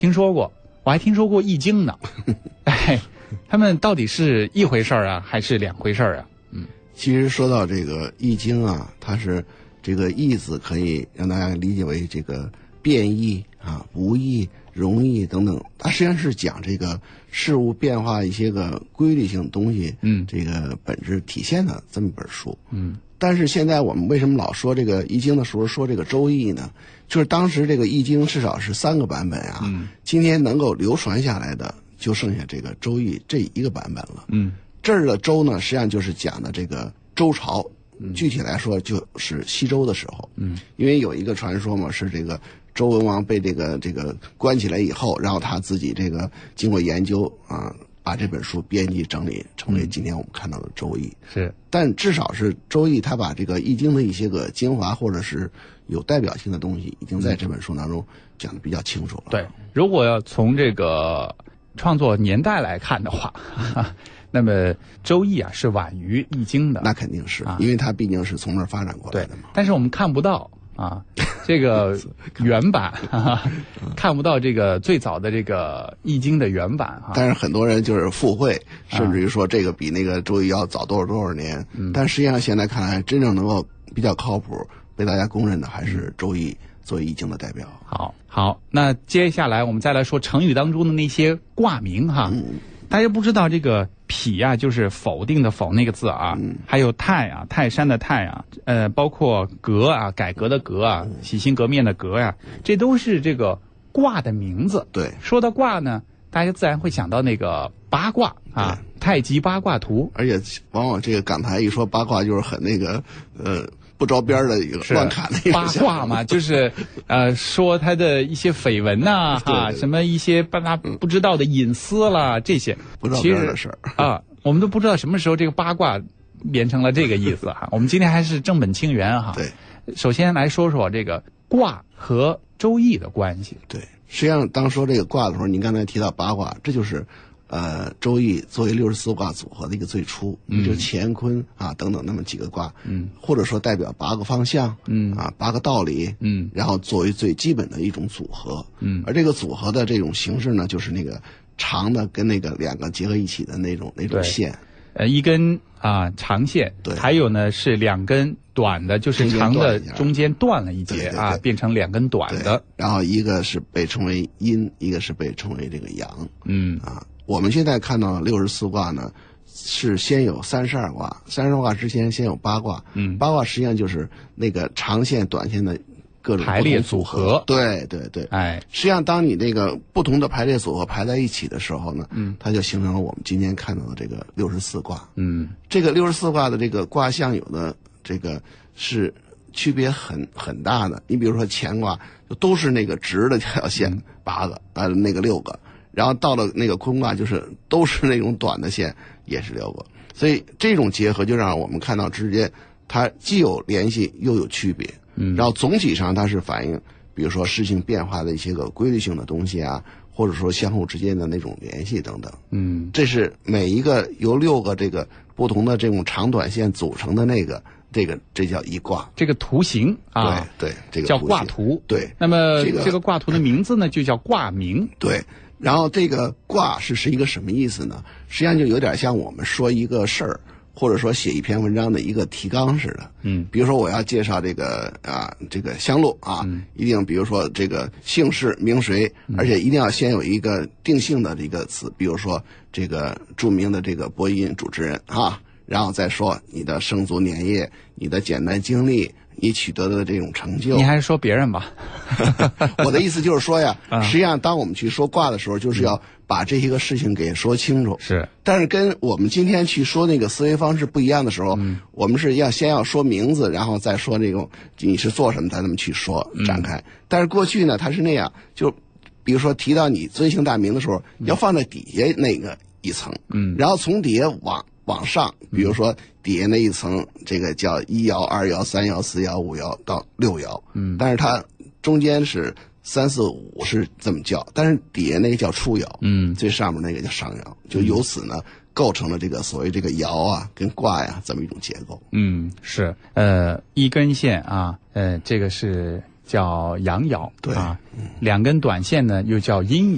听说过，我还听说过易经呢。哎，他们到底是一回事儿啊，还是两回事儿啊？ 其实说到这个易经啊，它是这个易字可以让大家理解为这个变易啊、无易、容易等等，它实际上是讲这个事物变化一些个规律性东西，这个本质体现的这么一本书。但是现在我们为什么老说这个易经的时候说这个周易呢？就是当时这个易经至少是3个版本啊，今天能够流传下来的就剩下这个周易这一个版本了。这儿的周呢，实际上就是讲的这个周朝，具体来说就是西周的时候。因为有一个传说嘛，是这个周文王被这个关起来以后，然后他自己这个经过研究啊，把这本书编辑整理成为今天我们看到的周易。 是， 但至少是周易，他把这个易经的一些个精华或者是有代表性的东西，已经在这本书当中讲得比较清楚了。 对，如果要从这个创作年代来看的话，那么周易啊是晚于易经的。 那肯定是，因为它毕竟是从那儿发展过来的嘛。 但是我们看不到啊，这个原版看不到这个最早的这个易经的原版啊。 但是很多人就是附会，甚至于说这个比那个周易要早多少年。但实际上现在看来，真正能够比较靠谱、被大家公认的还是周易作为易经的代表。 好，那接下来我们再来说成语当中的那些卦名哈。大家不知道这个否啊，就是否定的否那个字啊，还有泰啊，泰山的泰啊，包括革啊，改革的革啊，洗心革面的革呀，这都是这个卦的名字。 对， 说到卦呢，大家自然会想到那个八卦啊，太极八卦图。 而且往往这个港台一说八卦，就是很那个不着边的一个乱砍的一个八卦嘛，就是说他的一些绯闻呐，什么一些大家不知道的隐私啦，这些不着边的事儿啊，我们都不知道什么时候这个八卦变成了这个意思哈。我们今天还是正本清源哈。 对， 首先来说说这个卦和周易的关系。 对，实际上当说这个卦的时候，您刚才提到八卦，这就是周易作为64卦组合的一个最初，就是乾坤啊等等那么几个卦，或者说代表8个方向，8个道理，然后作为最基本的一种组合，而这个组合的这种形式呢，就是那个长的跟那个2个结合一起的那种线， 一根长线， 对， 还有呢是2根短的，就是长的中间断了一截啊，变成2根短的， 然后一个是被称为阴，一个是被称为这个阳，我们现在看到64卦呢，是先有32卦，32卦之前先有8卦，八卦实际上就是那个长线、短线的各种排列组合。 对，实际上当你那个不同的排列组合排在一起的时候呢，它就形成了我们今天看到的这个64卦。这个64卦的这个卦象有的这个是区别很大的。你比如说乾卦都是那个直的这条线8个，那个6个。然后到了那个坤卦，就是都是那种短的线，也是6个，所以这种结合就让我们看到之间它既有联系又有区别，然后总体上它是反映，比如说事情变化的一些个规律性的东西啊，或者说相互之间的那种联系等等。这是每一个由6个这个不同的这种长短线组成的这叫一卦， 这个图形啊， 对，这个叫卦图。 对， 那么这个卦图的名字呢，就叫卦名。 对。然后这个卦是一个什么意思呢？实际上就有点像我们说一个事儿，或者说写一篇文章的一个提纲似的。比如说我要介绍这个香露啊，一定比如说这个姓氏名谁，而且一定要先有一个定性的这个词，比如说这个著名的这个播音主持人啊，然后再说你的生卒年月，你的简单经历，你取得的这种成就。 你还是说别人吧。 我的意思就是说呀，实际上当我们去说卦的时候，就是要把这些个事情给说清楚。 是， 但是跟我们今天去说那个思维方式不一样的时候，我们是先要说名字，然后再说那种你是做什么，才那么去说展开。但是过去呢，它是那样，就比如说提到你尊姓大名的时候，要放在底下那个一层，然后从底下往上，比如说底下那一层，这个叫1爻、2爻、3爻、4爻、5爻到6爻，但是它中间是3、4、5是这么叫，但是底下那个叫初爻，最上面那个叫上爻，就由此呢构成了这个所谓这个爻啊跟卦呀这么一种结构。 是一根线啊，这个是叫阳爻， 对啊，2根短线呢又叫阴爻。